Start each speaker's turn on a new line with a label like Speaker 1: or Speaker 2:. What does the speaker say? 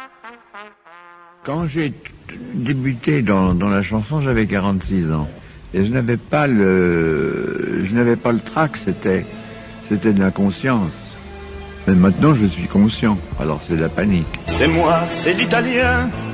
Speaker 1: Quand j'ai débuté dans la chanson, j'avais 46 ans. Et je n'avais pas le trac, c'était de l'inconscience. Mais maintenant, je suis conscient. Alors c'est de la panique.
Speaker 2: C'est moi, c'est l'italien.